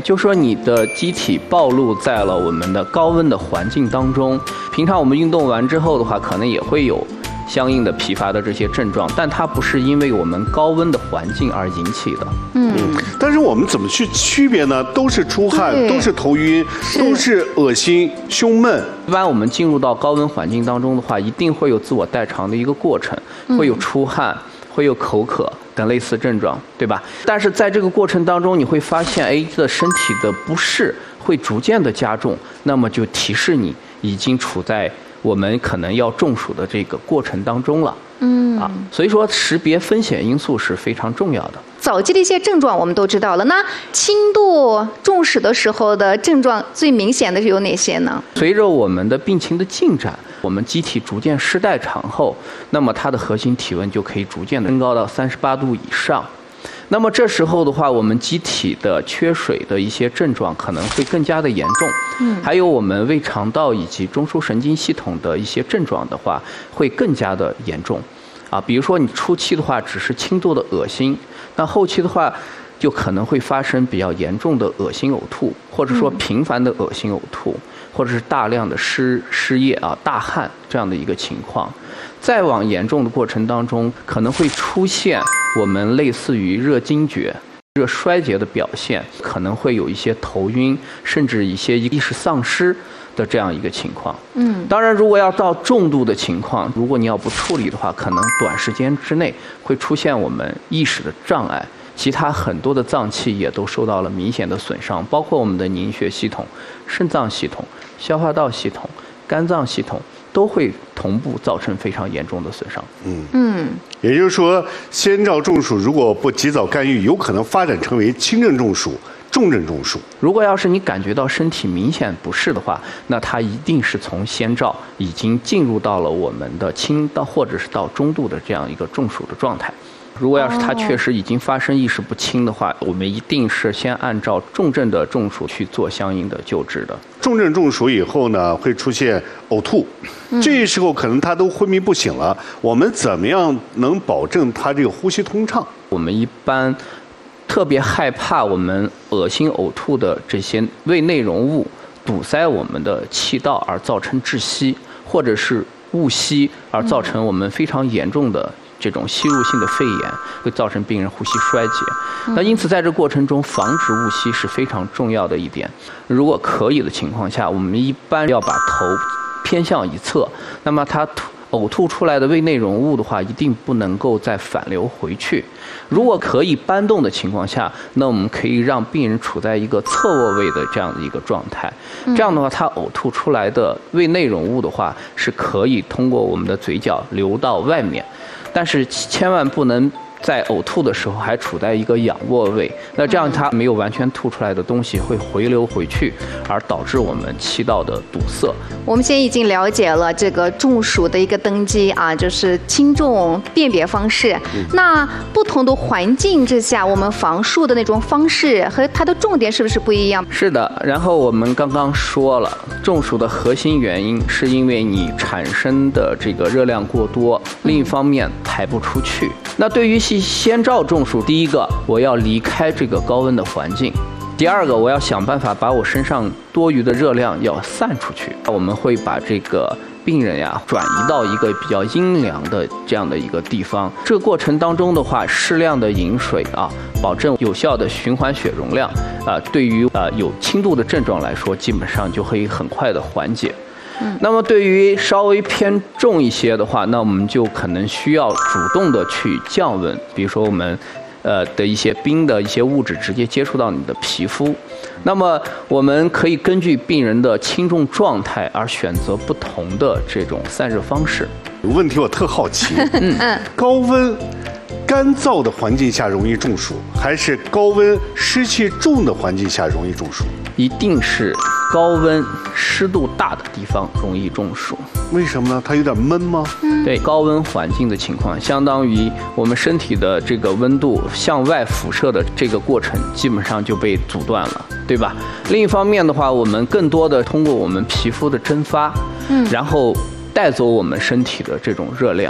就说你的机体暴露在了我们的高温的环境当中，平常我们运动完之后的话，可能也会有相应的疲乏的这些症状，但它不是因为我们高温的环境而引起的。 但是我们怎么去区别呢？都是出汗，都是头晕，都是恶心、胸闷。 一般我们进入到高温环境当中的话，一定会有自我代偿的一个过程，会有出汗，会有口渴等类似症状，对吧？但是在这个过程当中，你会发现，这身体的不适会逐渐的加重，那么就提示你已经处在我们可能要中暑的这个过程当中了。所以说识别风险因素是非常重要的。 早期的一些症状我们都知道了，那轻度中暑的时候的症状最明显的有哪些呢？ 随着我们的病情的进展，我们机体逐渐失代偿后，那么它的核心体温就可以逐渐的升高到38度以上。那么这时候的话，我们机体的缺水的一些症状可能会更加的严重，还有我们胃肠道以及中枢神经系统的一些症状的话，会更加的严重。比如说你初期的话只是轻度的恶心，那后期的话就可能会发生比较严重的恶心呕吐，或者说频繁的恶心呕吐，或者是大量的失液大汗这样的一个情况。再往严重的过程当中，可能会出现我们类似于热惊厥、热衰竭的表现，可能会有一些头晕，甚至一些意识丧失的这样一个情况。当然如果要到重度的情况，如果你要不处理的话，可能短时间之内会出现我们意识的障碍，其他很多的脏器也都受到了明显的损伤，包括我们的凝血系统、肾脏系统、消化道系统、肝脏系统都会同步造成非常严重的损伤。 也就是说，先兆中暑如果不及早干预，有可能发展成为轻症中暑、重症中暑。 如果要是你感觉到身体明显不适的话，那它一定是从先兆已经进入到了我们的轻到或者是到中度的这样一个中暑的状态。如果要是它确实已经发生意识不清的话，我们一定是先按照重症的中暑去做相应的救治的。 重症中暑以后呢，会出现呕吐，这时候可能他都昏迷不醒了。我们怎么样能保证他这个呼吸通畅？ 我们一般特别害怕我们恶心呕吐的这些胃内容物堵塞我们的气道而造成窒息，或者是误吸而造成我们非常严重的这种吸入性的肺炎，会造成病人呼吸衰竭。那因此在这过程中防止误吸是非常重要的一点。如果可以的情况下，我们一般要把头偏向一侧，那么它呕吐出来的胃内容物的话，一定不能够再反流回去。如果可以搬动的情况下，那我们可以让病人处在一个侧卧位的这样的一个状态。这样的话，他呕吐出来的胃内容物的话，是可以通过我们的嘴角流到外面。但是千万不能在呕吐的时候还处在一个仰卧位，那这样它没有完全吐出来的东西会回流回去，而导致我们气道的堵塞。 我们现在已经了解了这个中暑的一个登记就是轻重辨别方式。那不同的环境之下，我们防暑的那种方式和它的重点是不是不一样？ 是的，然后我们刚刚说了，中暑的核心原因是因为你产生的这个热量过多，另一方面排不出去。那对于先兆中暑，第一个我要离开这个高温的环境，第二个我要想办法把我身上多余的热量要散出去。我们会把这个病人转移到一个比较阴凉的这样的一个地方。这个过程当中的话，适量的饮水保证有效的循环血容量对于有轻度的症状来说，基本上就可以很快的缓解。那么对于稍微偏重一些的话，那我们就可能需要主动的去降温，比如说我们的一些冰的一些物质直接接触到你的皮肤。那么我们可以根据病人的轻重状态而选择不同的这种散热方式。 有问题我特好奇，高温干燥的环境下容易中暑，还是高温湿气重的环境下容易中暑？ 一定是高温湿度大的地方容易中暑。 为什么呢？它有点闷吗？ 对，高温环境的情况，相当于我们身体的这个温度向外辐射的这个过程基本上就被阻断了，对吧？另一方面的话，我们更多的通过我们皮肤的蒸发，然后带走我们身体的这种热量。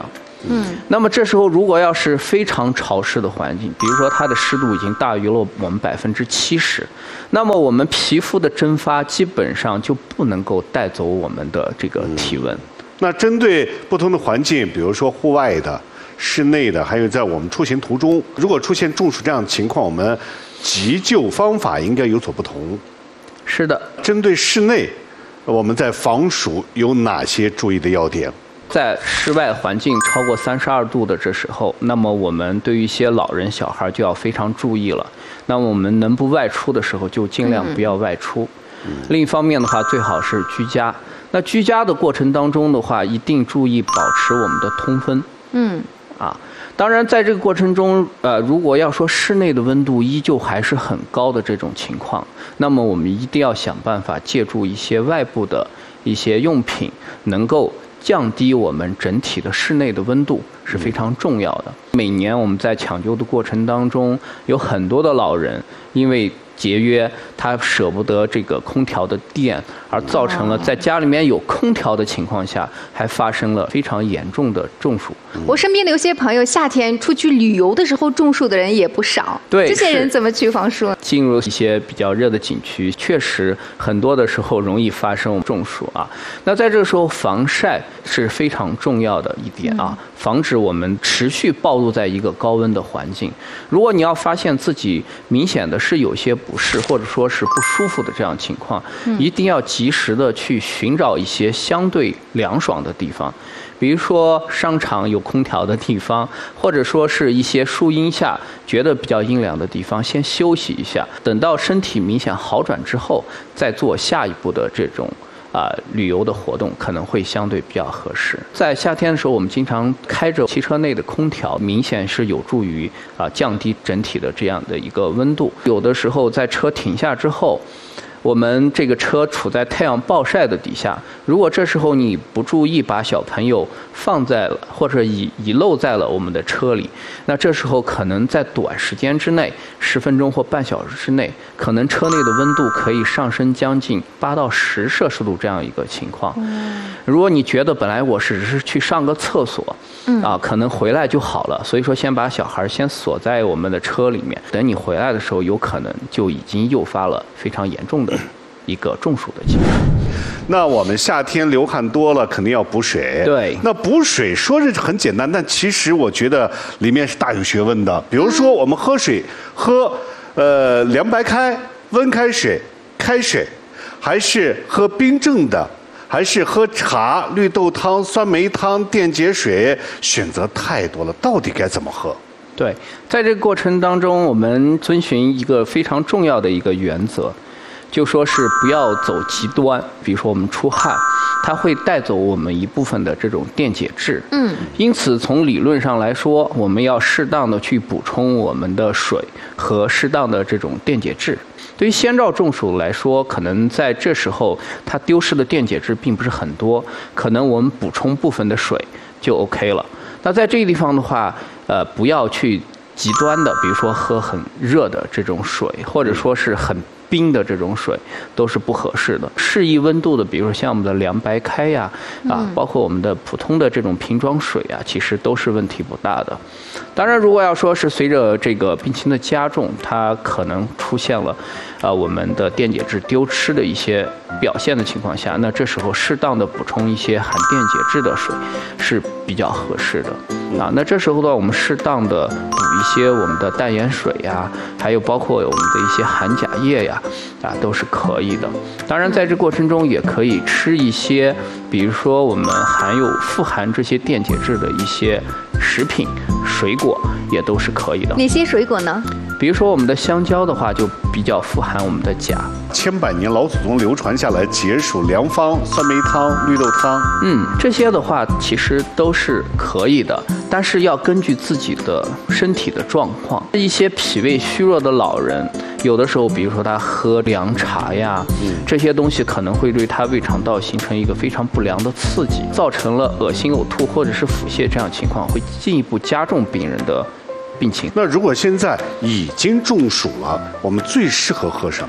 那么这时候如果要是非常潮湿的环境，比如说它的湿度已经大于了我们70%，那么我们皮肤的蒸发基本上就不能够带走我们的这个体温。 那针对不同的环境，比如说户外的、室内的，还有在我们出行途中，如果出现中暑这样的情况，我们急救方法应该有所不同。 是的， 针对室内，我们在防暑有哪些注意的要点？ 在室外环境超过32度的这时候，那么我们对于一些老人、小孩就要非常注意了。那么我们能不外出的时候，就尽量不要外出。另一方面的话，最好是居家。那居家的过程当中的话，一定注意保持我们的通风。当然，在这个过程中，如果要说室内的温度依旧还是很高的这种情况，那么我们一定要想办法借助一些外部的一些用品，能够降低我们整体的室内的温度是非常重要的。每年我们在抢救的过程当中，有很多的老人因为节约，他舍不得这个空调的电，而造成了在家里面有空调的情况下，还发生了非常严重的中暑。 我身边的有些朋友夏天出去旅游的时候中暑的人也不少。 对， 这些人怎么去防暑？ 进入一些比较热的景区，确实很多的时候容易发生中暑啊。那在这个时候，防晒是非常重要的一点啊，防止我们持续暴露在一个高温的环境。如果你要发现自己明显的是有些不适或者说是不舒服的这样情况，一定要及时的去寻找一些相对凉爽的地方，比如说商场有空调的地方，或者说是一些树荫下觉得比较阴凉的地方，先休息一下，等到身体明显好转之后，再做下一步的这种旅游的活动，可能会相对比较合适。在夏天的时候，我们经常开着汽车内的空调，明显是有助于降低整体的这样的一个温度。有的时候在车停下之后，我们这个车处在太阳暴晒的底下，如果这时候你不注意把小朋友放在了或者遗漏在了我们的车里，那这时候可能在短时间之内，10分钟或半小时之内，可能车内的温度可以上升将近8到10摄氏度这样一个情况。如果你觉得本来我只是去上个厕所，可能回来就好了，所以说先把小孩先锁在我们的车里面，等你回来的时候，有可能就已经诱发了非常严重的一个中暑的情况。 那我们夏天流汗多了，肯定要补水。 对， 那补水说是很简单，但其实我觉得里面是大有学问的。比如说我们喝水，喝凉白开、温开水、开水，还是喝冰镇的，还是喝茶、绿豆汤、酸梅汤、电解水，选择太多了，到底该怎么喝？ 对，在这个过程当中，我们遵循一个非常重要的一个原则，就说是不要走极端。比如说我们出汗，它会带走我们一部分的这种电解质。因此从理论上来说，我们要适当的去补充我们的水和适当的这种电解质。对于先兆中暑来说，可能在这时候它丢失的电解质并不是很多，可能我们补充部分的水就 OK 了。那在这个地方的话，不要去极端的，比如说喝很热的这种水，或者说是很冰的这种水，都是不合适的。适宜温度的，比如说像我们的凉白开呀，包括我们的普通的这种瓶装水啊，其实都是问题不大的。当然，如果要说是随着这个病情的加重，它可能出现了我们的电解质丢失的一些表现的情况下，那这时候适当的补充一些含电解质的水是比较合适的。那这时候呢，我们适当的补一些我们的淡盐水呀，还有包括我们的一些含钾液呀，都是可以的。当然，在这过程中也可以吃一些，比如说我们富含这些电解质的一些食品、水果也都是可以的。 哪些水果呢？ 比如说我们的香蕉的话，就比较富含我们的钾。 千百年老祖宗流传下来解暑良方，酸梅汤、绿豆汤， 这些的话其实都是可以的，但是要根据自己的身体的状况。一些脾胃虚弱的老人，有的时候比如说他喝凉茶呀，这些东西可能会对他胃肠道形成一个非常不良的刺激，造成了恶心、呕吐或者是腹泻这样情况，会进一步加重病人的病情。 那如果现在已经中暑了，我们最适合喝什么？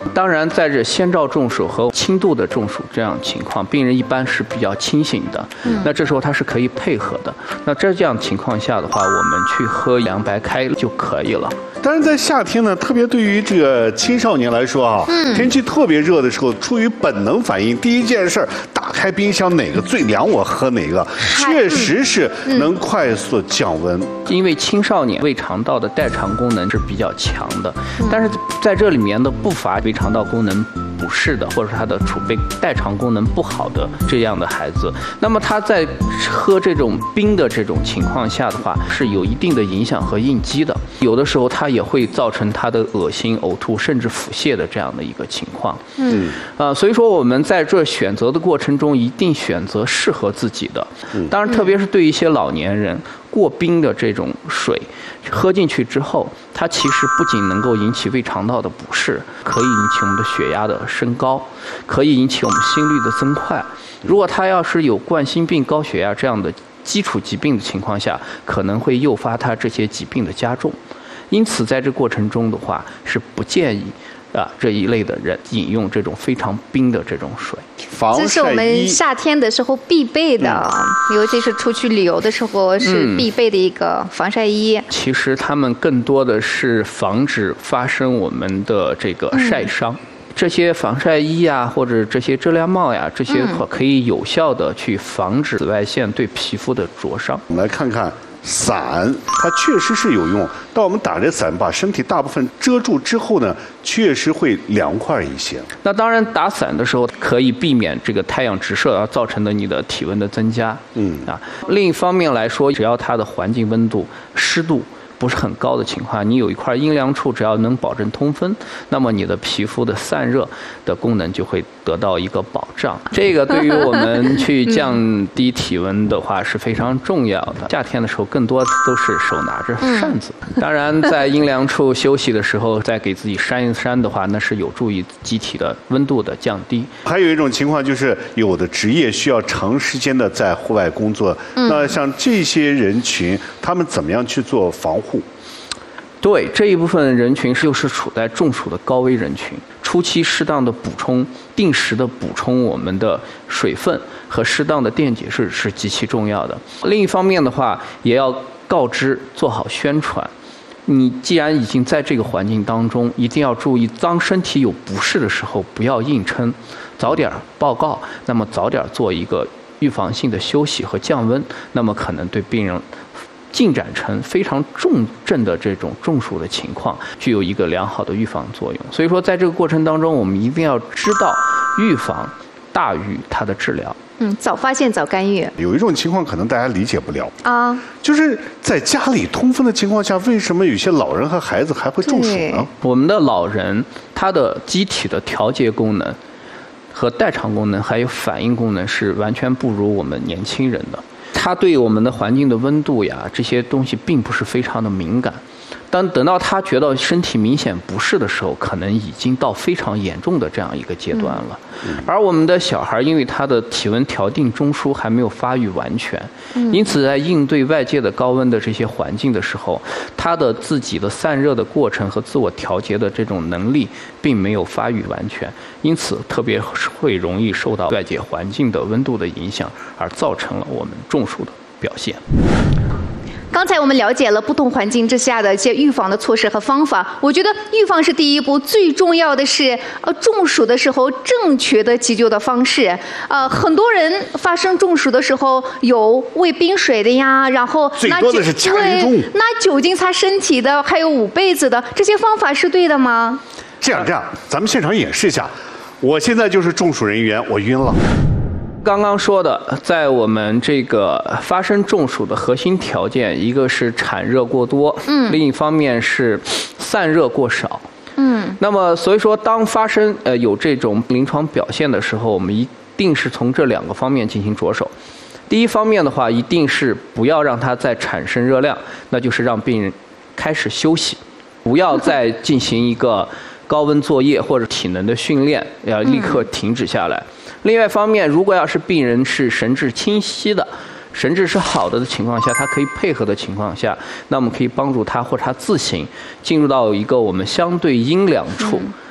当然，在这先兆中暑和轻度的中暑这样情况，病人一般是比较清醒的。那这时候他是可以配合的。那这样情况下的话，我们去喝凉白开就可以了。 当然，在夏天呢，特别对于这个青少年来说啊，天气特别热的时候，出于本能反应，第一件事打开冰箱，哪个最凉我喝哪个，确实是能快速降温。 因为青少年胃肠道的代偿功能是比较强的，但是在这里面的不乏胃肠道功能不适的，或者是他的储备代偿功能不好的这样的孩子，那么他在喝这种冰的这种情况下的话，是有一定的影响和应激的。有的时候它也会造成他的恶心、呕吐，甚至腹泻的这样的一个情况。所以说我们在这选择的过程中，一定选择适合自己的。当然，特别是对一些老年人，过冰的这种水喝进去之后，它其实不仅能够引起胃肠道的不适，可以引起我们的血压的升高，可以引起我们心率的增快。如果他要是有冠心病、高血压这样的基础疾病的情况下，可能会诱发他这些疾病的加重。因此，在这过程中的话，是不建议这一类的人饮用这种非常冰的这种水。 这是我们夏天的时候必备的，尤其是出去旅游的时候是必备的一个防晒衣。 其实他们更多的是防止发生我们的这个晒伤。这些防晒衣啊，或者这些遮阳帽呀，这些可以有效的去防止紫外线对皮肤的灼伤。 我们来看看伞，它确实是有用。当我们打着伞把身体大部分遮住之后呢，确实会凉快一些。 那当然，打伞的时候可以避免这个太阳直射而造成的你的体温的增加。另一方面来说，只要它的环境温度、湿度不是很高的情况，你有一块阴凉处，只要能保证通风，那么你的皮肤的散热的功能就会得到一个保障。这个对于我们去降低体温的话是非常重要的。夏天的时候更多都是手拿着扇子。当然，在阴凉处休息的时候，再给自己扇一扇的话，那是有助于机体的温度的降低。 还有一种情况就是，有的职业需要长时间的在户外工作，那像这些人群，他们怎么样去做防护？ 对，这一部分人群就是处在中暑的高危人群，初期适当的补充、定时的补充我们的水分和适当的电解质是极其重要的。另一方面的话，也要告知、做好宣传。你既然已经在这个环境当中，一定要注意，当身体有不适的时候，不要硬撑，早点报告，那么早点做一个预防性的休息和降温，那么可能对病人进展成非常重症的这种中暑的情况，具有一个良好的预防作用。所以说，在这个过程当中，我们一定要知道预防大于它的治疗。 早发现早干预。 有一种情况可能大家理解不了就是在家里通风的情况下，为什么有些老人和孩子还会中暑呢？ 我们的老人他的机体的调节功能和代偿功能还有反应功能是完全不如我们年轻人的。他对我们的环境的温度呀，这些东西并不是非常的敏感。等到他觉到身体明显不适的时候，可能已经到非常严重的这样一个阶段了。而我们的小孩因为他的体温调定中枢还没有发育完全，因此在应对外界的高温的这些环境的时候，他的自己的散热的过程和自我调节的这种能力并没有发育完全，因此特别会容易受到外界环境的温度的影响，而造成了我们中暑的表现。 刚才我们了解了不同环境之下的一些预防的措施和方法，我觉得预防是第一步，最重要的是中暑的时候正确的急救的方式。很多人发生中暑的时候有喂冰水的呀，然后最多的是掐人中， 拿酒精擦身体的，还有捂被子的，这些方法是对的吗？ 这样，咱们现场演示一下。我现在就是中暑人员，我晕了。 刚刚说的，在我们这个发生中暑的核心条件，一个是产热过多，另一方面是散热过少。那么所以说，当发生有这种临床表现的时候，我们一定是从这两个方面进行着手。第一方面的话，一定是不要让它再产生热量，那就是让病人开始休息，不要再进行一个高温作业或者体能的训练，要立刻停止下来。另外一方面，如果要是病人是神志清晰的、神志是好的情况下，他可以配合的情况下，那我们可以帮助他或者他自行进入到一个我们相对阴凉处，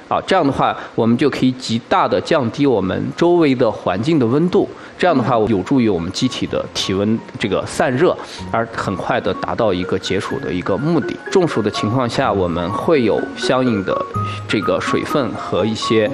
这样的话，我们就可以极大的降低我们周围的环境的温度。这样的话，有助于我们机体的体温这个散热，而很快的达到一个解暑的一个目的。中暑的情况下，我们会有相应的这个水分和一些